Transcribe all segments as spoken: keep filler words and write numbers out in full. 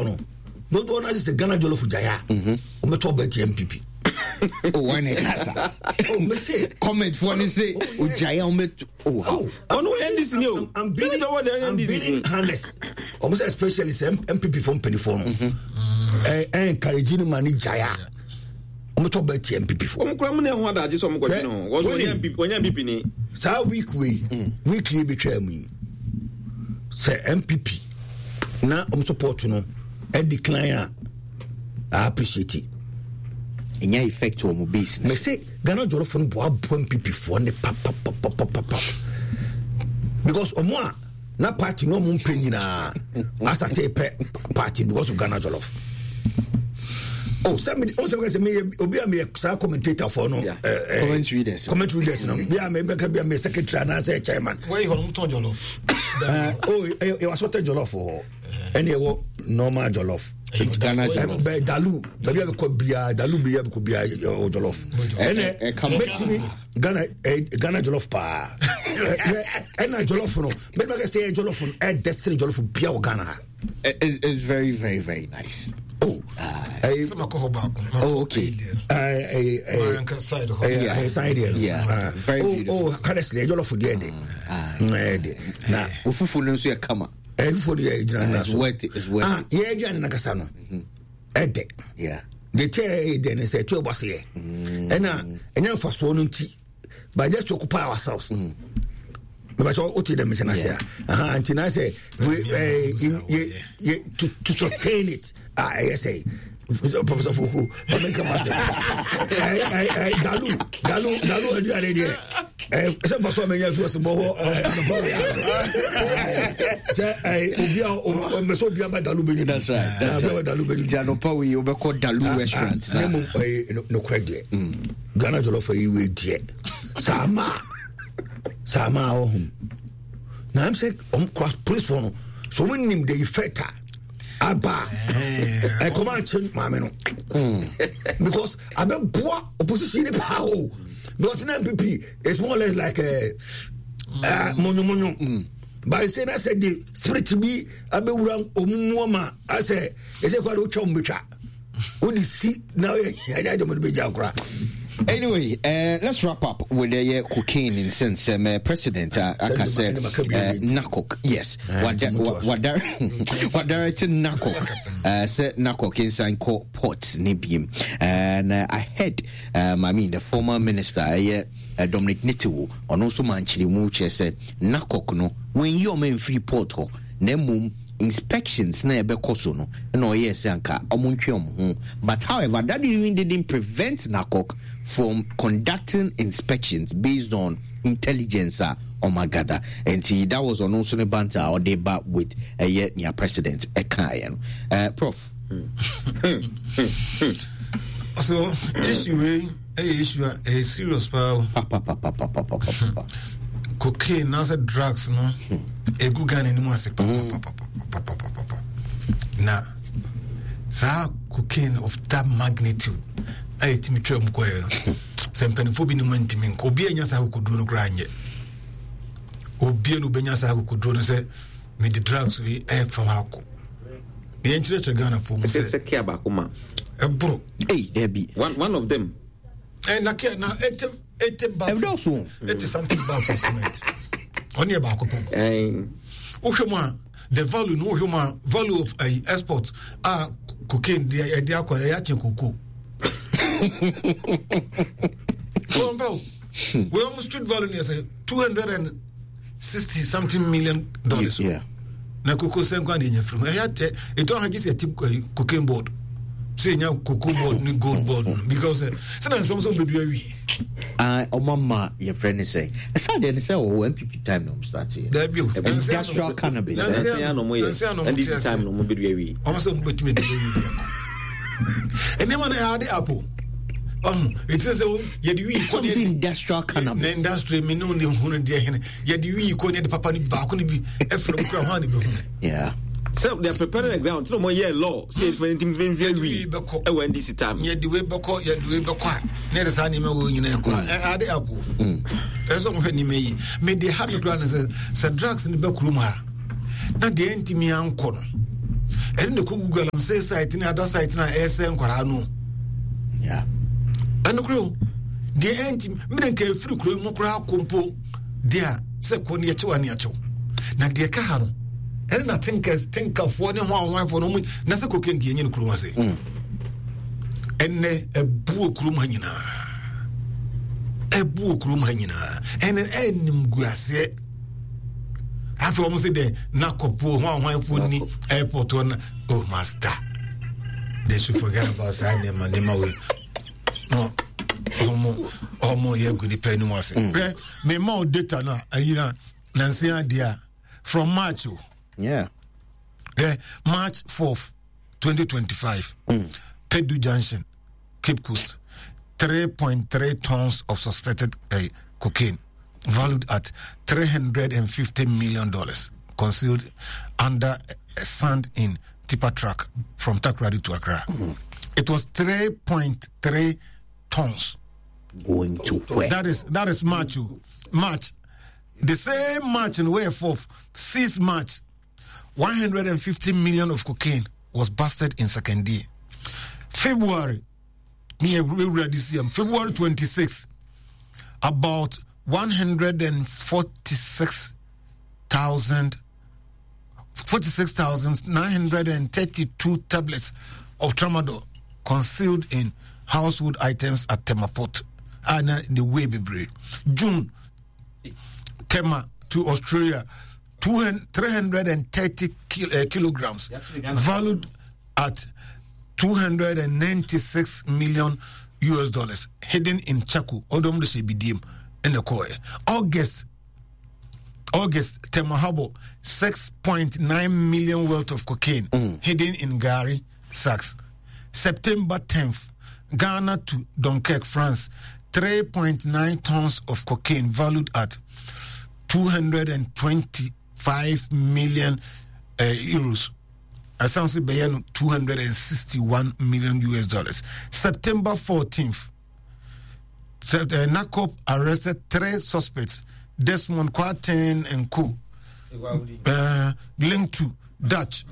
for no no do na say Ghana Jollof Jaya mhm o me to ba T M P P oh when e kasa oh me say comment for ni say o Jaya o me oh how ono N D C ni o I'm being I'm being honest almost especially M P P from penny for no eh encouraging money Jaya o me to ba T M P P for o kura mu na ho adaje so mo ko no wo so M P P onya M P P ni sa week we week e be twa mu say M P P na um support no e decline I appreciate it enya effect on mo base me say Ghana Jollof no bo abo M P P for ne pa pa pa pa pa pa because omo a na party no mo mpanyina asate pe party because of Ghana Jollof oh some oh some me obi am a commentator for no uh, uh, comment readers comment readers no be am be be am secretary na say chairman why you want to Jollof uh, oh it was what Jollof for any normal Jollof Ghana Jollof be dalu be be ko bia dalu be be ko bia Jollof ene betimi Ghana Ghana Jollof pa ena Jollof no be be say Jollof no e destiny Jollof bia o Ghana is is very very very nice. Oh, I some ko back. Oh, okay. I I I side of yeah, side there. Yeah. Very oh, oh, honestly, Jollof there dey. Na ofufu no so e kama. Eh, for the ejina na so. It's worth it. It's worth ah, it. yeah, ejina na kasa no. Ede. Yeah. The chair dey na say to boss here. Ena, enya faso no nti. But just to occupy ourselves. But so what them mention say aha until I say we to to sustain it ah I say Professor Fuku but make come say I I dalu dalu dalu adu are there eh say for so many first bo no bo say I obi o me so obi ba dalu be that's right that's right dalu be Tiano Paul you be called Dalu restaurant na no credit Ghana Jollof for you we there sama sama oh now I'm saying on cross police for no so when him the effect aba I command change mama no because I be boa opposition power because na M P P is more or less like a uh monyo monyo by saying I said the spirit be abe wura omuoma I say I say kwa do chom betwa what you see now I don't be jakura. Anyway, uh, let's wrap up with the uh, cocaine in sense. Um, uh, President, uh, like I said, uh, NACOC, yes, what what what directed NACOC uh, said NACOC inside court port Nibium, and uh, I heard, um, I mean, the former minister, uh, uh, Dominic Nitiwo, on also Manchili Muche said NACOC no when you are in free port ho nemum. Inspections na ebe koso no no yes anka omontwe omho but however that even didn't prevent NACOC from conducting inspections based on intelligence uh, on Magada and see that was on also the banter or debate with a uh, yet near president Ekayan uh prof so issue we a issue a serious power cocaine now say drugs no e go gan ni mo ase pa pa pa pa pa pa pa na sa cocaine of that magnitude ai timi twam ko ye no sempenfo bi ni mo ntimi nko obi anya sa kokoduro no kra anye obi no benya sa kokoduro no say me the drugs we e from hako the entire Ghana for mo say say care ba kuma e bro hey there be one one of them and na care na eighty eighty bags eighty something bags of cement only about ko eh uhwema the value no uhwema value of a uh, export ah cocaine the idea ko ya chen koko well well we almost street value is two hundred sixty something million dollars yeah na koko sen kwa nye from ya it don't have a tip cocaine board say nya cocoa board ni gold board because say some some baby we ah o mama your friend is saying I said they say oh M P P time no start here there be industrial cannabis say no mo ye and this time no mo be we o so betime de we and then when I had the apple um it is so ye di we ko the industrial cannabis the industry me no ne hunu de here ye di we ko ne de papa ni ba ko ni bi e from kra ho ni be hu yeah. So they are preparing the ground. No more year law. Say for anything very very we. E when this time. Yeah, the way beko, yeah, the way beko. Ne the sani me wo nyina ko. E ade apo. Eso mo ni me yi. Me dey have the ground say say drugs in the back room ha. Na dey ntimi anko no. and the Google am say site in other site na S N Quarano. Yeah. And the crew, the anti Minka free crew Mukra Kumpo, dear, second year to one year. Na dear Kahano, and I think as think of one and one wife for no much, Nasa cooking Guinean crew was it. And a book room hanging. A book room hanging. And an end guasse. After almost a day, Nakopo, one wife for me, airport one. Oh, master. They should forget about signing my name away. No, almost, almost, yeah, good depending on us. Me more data now, and you know, Nancy idea from March. Yeah. Yeah, March fourth, twenty twenty-five. Mm. Pedu Junction, Cape Coast, three point three tons of suspected uh, cocaine, valued at three hundred fifty million dollars, concealed under a sand in tipper truck from Takoradi to Accra. Mm. It was three point three tons. Going to where? That is that is March. March. The same March in way fourth, sixth March, one hundred fifty million of cocaine was busted in Sakandi. February, this year, February twenty-sixth, about one hundred forty-six thousand forty-six thousand nine hundred thirty-two tablets of tramadol concealed in household items at Temaport and the way be June, Tema to Australia, three hundred thirty kil, uh, kilograms, valued at two hundred ninety-six million U S dollars, hidden in Chaku, Odom de Shebidim, in the Koe. August, August, Temahabo, six point nine million worth of cocaine, mm. hidden in Gary, sacks. September tenth, Ghana to Dunkirk, France, three point nine tons of cocaine valued at two hundred twenty-five million uh, euros. I sound like two hundred sixty-one million U S dollars. September fourteenth, so, uh, NACOP arrested three suspects, Desmond Quartin and Co. Uh, linked to Dutch,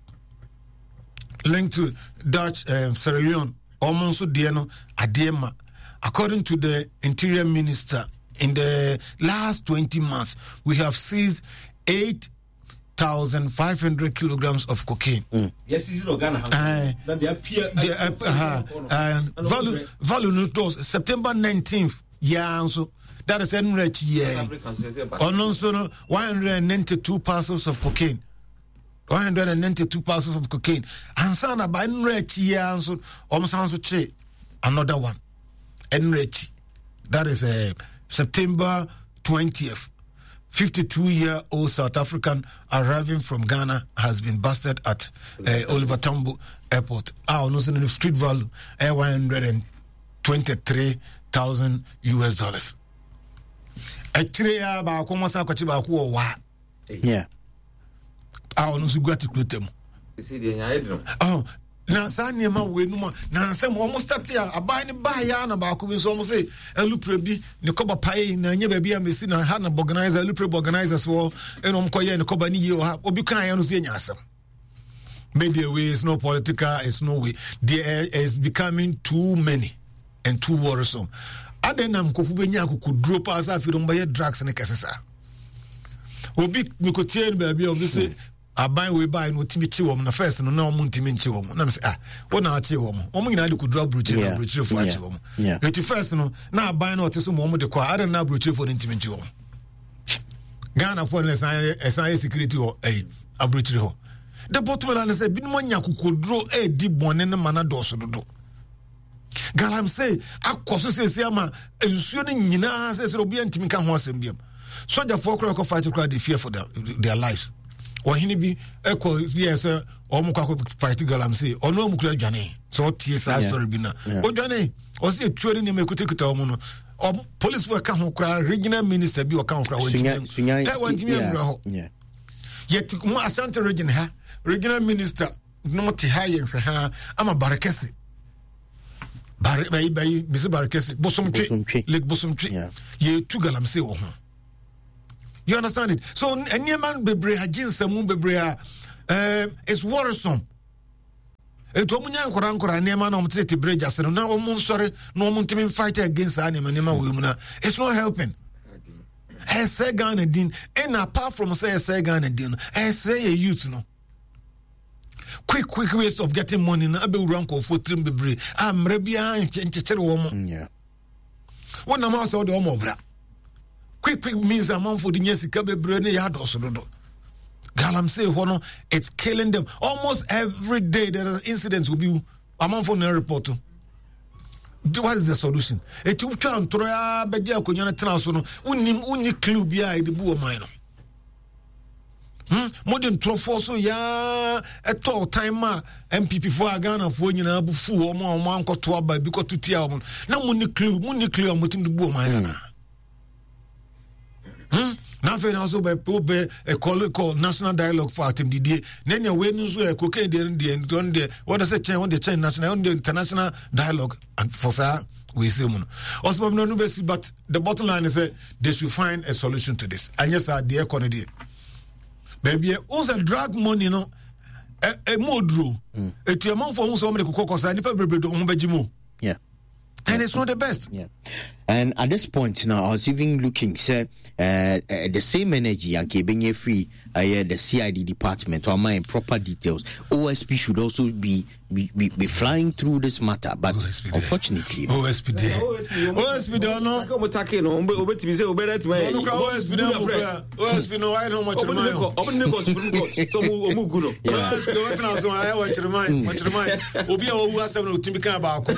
linked to Dutch uh, Sierra Leone, Omonso Dieno Adema. According to the Interior Minister, in the last twenty months, we have seized eight thousand five hundred kilograms of cocaine. Mm. Yes, this is Ghana. Uh, they appear. They uh, uh, uh, value value notos September nineteenth. Yeah, so that is enrich yeah. Also, one hundred ninety-two parcels of cocaine. one hundred ninety-two parcels of cocaine. And sana by enrich yeah, so almost che another one. Enrich. That is a. Uh, September twentieth, fifty-two-year-old South African arriving from Ghana has been busted at uh, Oliver Tambo Airport. Ah, no, so the street value uh, one hundred twenty-three thousand U S dollars. Actually, ah, ba ko masa ko chiba ko wa. Yeah. Ah, no, so got to quit them. You see the idea. Oh. Na sa niema we no ma na nsem o mo start ya aban ne ba ya na ba ko bi so mo say elupre bi ne koba pai na nya ba bia mesi na ha na organizer elupre organizers wo eno mo koye ne koba ni ye o ha obi kan ya no so nya asem media way is no political, it's no way there is becoming too many and too worrisome. Adenam kofu be nya akukudro pa sa afi do mba ye drugs ne kesesa obi mikotie ba bia obi say aban we buy no timi chi wom na first no na omo ntimi nchi wom na me say ah wo na achi wom omo nyina de kudura bruchi na bruchi fo achi wom et first no na aban na oteso mo omo de kwa ada na bruchi fo ntimi nchi wom Ghana for the sign security or eh abruchi ho the bottom line say bi mo nya kukuduro eh di bone na mana do so do Galam say akoso say say ama ensuo ni nyina say say obi ntimi ka ho asem biam soldier for crowd fight crowd they fear for their, their lives. Wahini bi eko yes omo kwa fight Galam say ono omo kura dwane so tie sa story bi na o dwane o say tuori ni mekute kuta omo no o police work ho kura regional minister bi o ka ho kura wantimi ta wantimi amra ho yet mo Asante region ha regional minister no ti ha ye hwe ha ama barakesi bar bayi bayi bisi barakesi bosomtwe lake bosomtwe ye tu Galam say wo ho. You understand it? So any man bebre hajin samu bebre um, it's worrisome. Eto omunya nkora nkora nema na omtete te bridge asero na omun sori na omun timi fight against anima nema we mu na it's not helping. I say Ghana din and apart from say I say Ghana din I say a youth no quick quick waste of getting money na abe rank of for trim bebre amre bia nchechere wo mo. Yeah. One na ma say the omo bra. Quick quick means a man for the nyesika bebre ne ya doso dodo. Galam say hono it's killing them almost every day. There are incidents will be a man for no report. What is the solution? Et you can try bedia kunyana transfer unim uni clue bia the buo mine. Hmm modern trofo so ya at all time M P P for Ghana for nyina bufu omo omo ankoto aba because to tia omo na muni clue muni clue amotim the buo mine na. Hmm nothing also by a call called National Dialogue for Atim Didier. Then you're waiting to a cocaine there and the what does it change on the chain national on the international dialogue and for that we say also no but the bottom line is that they should find a solution to this. And yes, our dear economy. Baby, also drug money, you know, a modro. It's your mom for whom somebody could cook us and if everybody don't. Yeah. And it's not the best. Yeah. And at this point now, I was even looking, say, uh, uh, the same energy and keeping free, uh, yeah, the C I D department or my proper details. O S P should also be be, be, be flying through this matter, but O S P unfortunately, O S P there. O S P there, no. Come attacking, no. Obet me say obet me. O S P there, O S P no. I know much remind. Open the Supreme Court. So mu mu guno. O S P what now? So I watch remind, watch remind. Obi o wu asem no timi kan ba ko.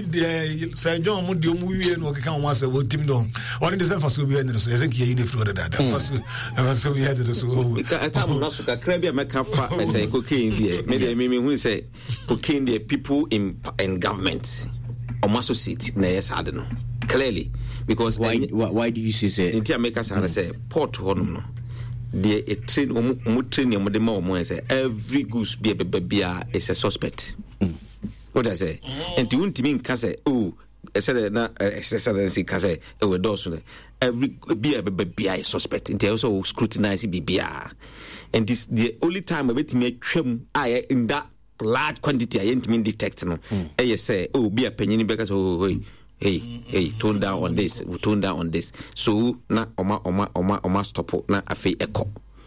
Eh, Sir John mu di o mu wie no kan wa say wo timi don. Oni de say for so be any so. I think you need to do that. First, first we had to so. I am not so crabby make fa say cocaine there. Maybe me me hu say cocaine the people in in government or associate na yes I don't know clearly because why uh, why, why do you say say in America say say port honum no the a train omo train omo de ma omo say every goose be bia is a suspect. Mm. What I say and you want me can say oh I said na excellency can say e we do so every be bia is suspect and they also scrutinize bia and this the only time I bet me twam I in that large quantity I ain't mean detect no. Eh you say oh be a penny because oh hey hey hey tone down on this tone down on this so na oma oma oma oma stop na afi echo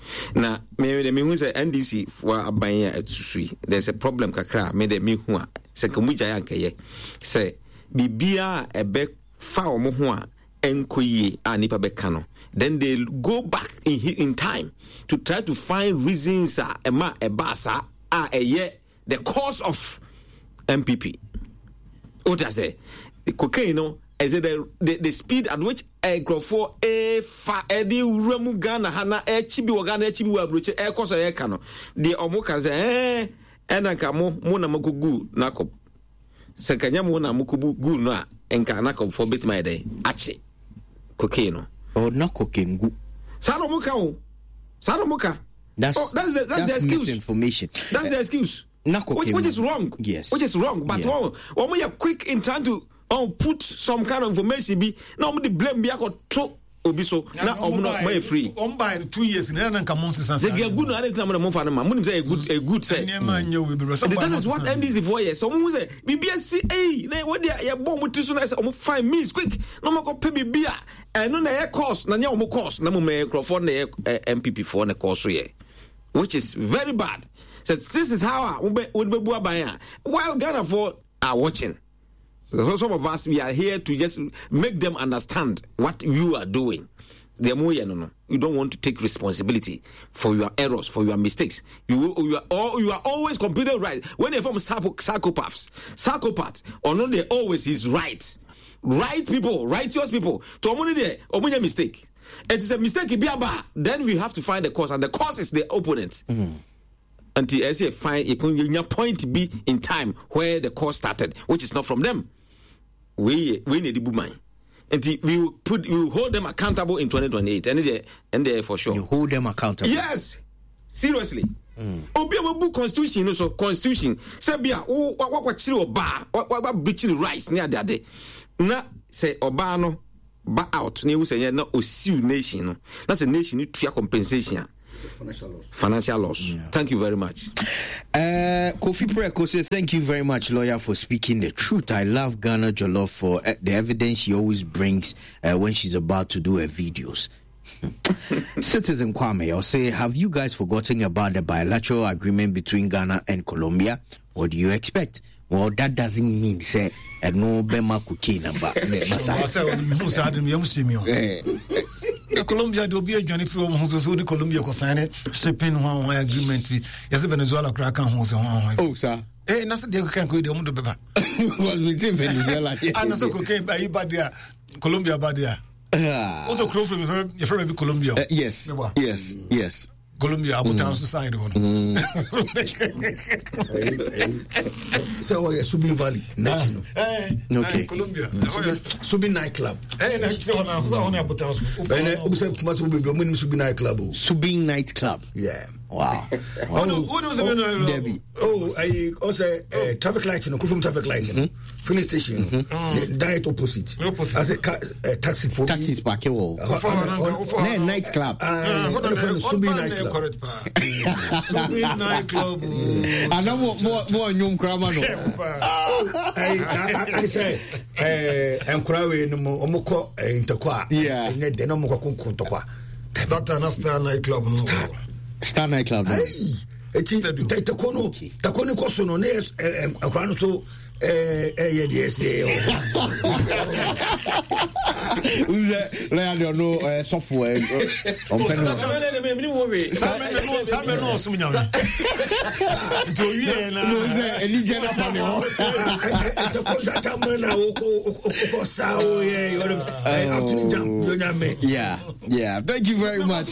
na me me hu say N D C for abanya atusui there's a problem kakra me de me hu a se kamuja yankeye say bibia ebe fa omo hu a enkoyi a nipa beka no then they go back in in time to try to find reasons a ema ebasa a eye the cause of M P P. What I say, the cocaine, no, is it the, the the speed at which a grofo a fa edi uramu Ghana hana e chibi wagana e chibi wabruche e koso e kano. The omuka say eh ena ka mo mo na magugu nakop. Se kanya mo na mukubu gu no a enka nakop for bit my day. Ache cocaine no. Oh na cocaine gu. Sano muka o. Sano muka. That's oh, that's the, that's, that's the excuse. Misinformation. That's the excuse. Which, which is wrong. Yes. Which is wrong. But yeah. when we are quick in trying to oh, put some kind of information, be no the blame be able to obiso. Now I'm not way free. I'm buying two years in and come on since. They get good. I think I'm gonna move on. I'm say a good a good say. That is what N D C for here. So we say B B S C A. Then when they are born with this, I say I'm five minutes quick. No more go pay B B A. And no na cost. Na nya omo cost. Na mo me microphone na M P P for na cost here, which is very bad. So this is how we would be while Ghana for are watching. So some of us we are here to just make them understand what you are doing. No, no, you don't want to take responsibility for your errors, for your mistakes. You you are all, you are always completely right. When they form psychopaths, psychopaths, or not, they always is right. Right people, righteous people. To only there, only a mistake. It is a mistake. Then we have to find the cause, and the cause is the opponent. Mm-hmm. Until I say fine, you can point be in time where the cause started, which is not from them. We we need the booming. And we will put we will hold them accountable in twenty twenty-eight, and they and they for sure. You hold them accountable. Yes, seriously. Obi a book constitution, no so constitution. Say be a what what what chiri oba what what what bichiri rice near that day. Na say oba no ba out. Ne we say na osiu nation no. Na say nation need to compensation. financial loss. Financial loss. Yeah. Thank you very much. Uh, Kofi Preko says, thank you very much, lawyer, for speaking the truth. I love Ghana Jollof for uh, the evidence she always brings uh, when she's about to do her videos. Citizen Kwame, I'll say, have you guys forgotten about the bilateral agreement between Ghana and Colombia? What do you expect? Well, that doesn't mean say uh, no bema cookie number. The Colombia do be a journey from Hoso, the Colombia consigned shipping one agreement. Yes, Venezuela crack on Hoso. Oh, sir. Eh, Nasa de can go to the Beba. Was between Venezuela and also cocaine by Ibadia, Colombia Badia. Also, close from from Colombia. Uh, yes, yes, yes. Colombia, Abu Town Society. So, oh, yeah, Subin Valley, national. Okay, Colombia. Subin nightclub. Eh, national. Who's on Abu Town? Subin nightclub. Subin nightclub. Yeah. Wow. Oh, no, who knows about Debbie? Oh, I also uh, traffic lighting, from traffic lighting, mm-hmm. filling station, mm-hmm. direct opposite. Opposite. As a ca- uh, taxi for taxis park wall. Night club. Subin nightclub. Subin nightclub. I know more more new Kramano. I say, I'm crying no more. Omoko interqua. Yeah. And then no more contoqua. Doctor Nastar nightclub. Star nightclub. Hey, it's Takono, Takono Kosono, Nes, and Aquano, eh, yes, I don't know software. Yeah, yeah. Thank you very much.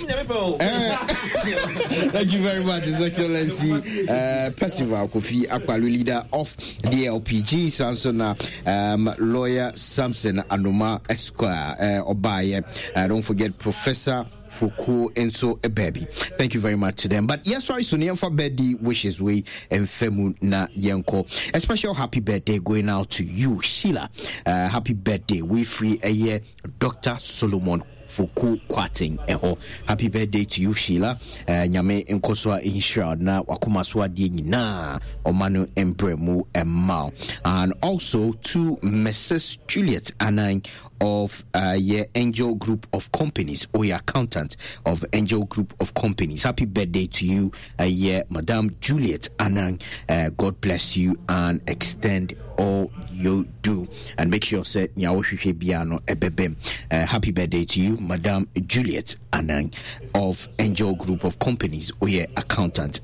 Thank you very much, His Excellency uh, Percival Kofi Akpaloo, leader of the L P G, Sansona, um, lawyer Samson Anoma Esquire, uh, Obaye. Uh, don't forget Professor Foucault and so a baby. Thank you very much to them. But yes, sorry, Sonia for birthday wishes way and Femu na Yanko. A special happy birthday going out to you, Sheila. Uh, happy birthday. We free a year, Doctor Solomon Foucault Kwating. Eho. Happy birthday to you, Sheila. Nyame Nkoswa Inshra na Wakumaswa Dini na Omanu Embremu Emma. And also to Missus Juliet Anang of uh, yeah, Angel Group of Companies, or your accountant of Angel Group of Companies. Happy birthday to you, uh, yeah, Madame Juliet Anang. Uh, God bless you and extend all you do. And make sure say Nyawoshishe Biano Ebebem. Uh, happy birthday to you, Madame Juliet Anang of Angel Group of Companies, or your accountant.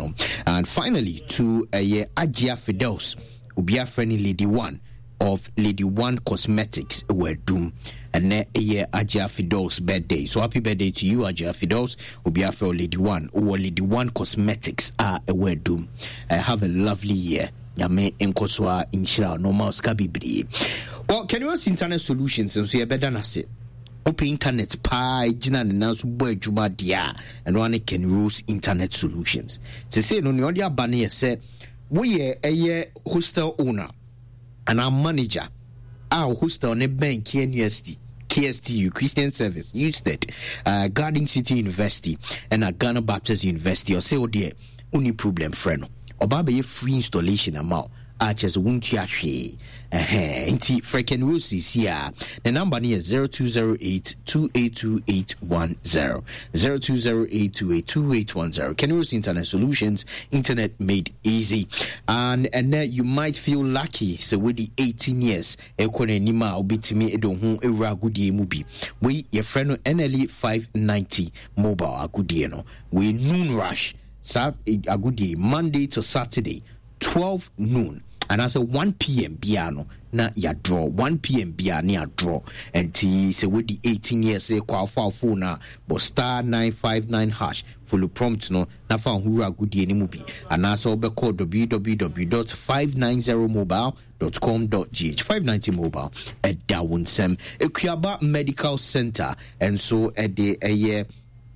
And finally to uh, yeah, Ajia Fidels, Ubia Friendly Lady One of Lady One Cosmetics were doom and ne a year Ajia Fidos birthday. So happy birthday to you, Ajia Fidos. Ubia for Lady One or Lady One Cosmetics are a word doom. Uh, have a lovely year. Yame Nkoswa Inshira no mouse kabibri. Well, can you use internet solutions and so you better not say open internet pie jina nasu boy juma dia and one can use internet solutions. They say no the other banner say we a year hostel owner and our manager, our hostel on a bank K N U S T, K S T U, Christian Service, Usted, uh, Garden City University, and a Ghana Baptist University, or say, oh dear, only problem, friend. Or baby, free installation amount. I just won't you actually. Eh, inti freaking Roses here. The number is zero two zero eight two eight two eight one zero zero two zero eight two eight two eight one zero. Can use internet solutions, internet made easy, and and then you might feel lucky. So with the eighteen years, ekone nima obitimi edonhu ewra agudie mubi. We your friend N L E five ninety mobile agudie no. We noon rush. Sat agudie Monday to Saturday, twelve noon. And as a one p.m. piano na ya draw one p.m. piano ya draw and t say with the eighteen years say qualify phone na but star nine five nine hash full prompt no na fa hura goodie ni mubi and also be call w w w dot five ninety mobile dot com dot g h. Five ninety mobile at Dawunsem Equiaba Medical Center and so at the a year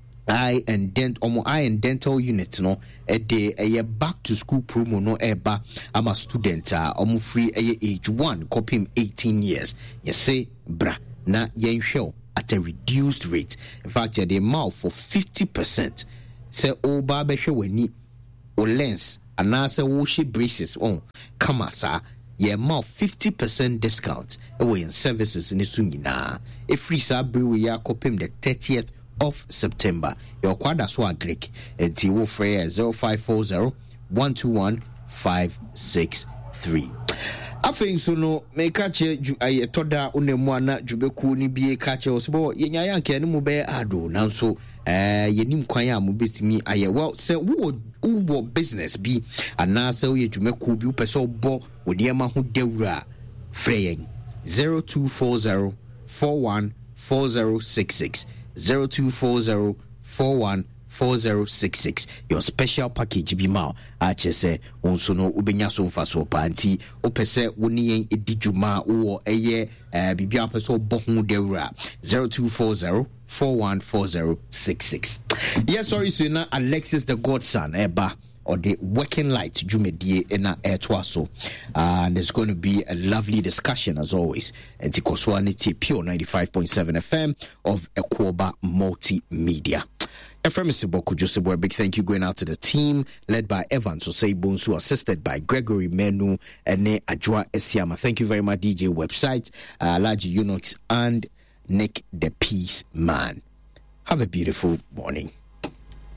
eye and dent omo eye and dental unit no e de a back to school promo no eba ama student a omo free a age one copy eighteen years you say bra na yen show at a reduced rate. In fact, they mouth for fifty percent sɛ woba bɛhwɛ w'ani o lens anaasɛ wohyɛ braces on kama saa yɛma fifty percent discount ɛwɔ yɛn services ne so nyinaa ɛfiri saa bere wei yɛ akɔpem the thirtieth of September. Your kwada so agric enti wo frɛ zero five four zero one two one five six three. Afei so no me ka che aye toda onemu ana djubeku ni bie ka che o so yenya yanke ne mu be ado nanso eh yenim kwan a mu betimi aye well say wo wo business bi ana say ye djumeku bi wo pese obo wo de ma ho dawura frɛ zero two four zero four one four zero six six zero two four zero four one four zero six six. Your special package be ma a chese onso no ubenya so mfa so panti opese woni yen edijuma wo eye bibia pese obo hu dewura zero two four zero four one four zero six six. Yes, sorry so na Alexis the Godson eba or the working light jumedie ena etwaso and there's going to be a lovely discussion as always and Tikoswanity Pure ninety-five point seven F M of Ekwoba Multimedia. F M is Boku Josebo, a big thank you going out to the team led by Evan Sosei Bonsu, assisted by Gregory Menu and Ajwa Esiama. Thank you very much, D J Website, uh, Laji Unix, and Nick the Peace Man. Have a beautiful morning.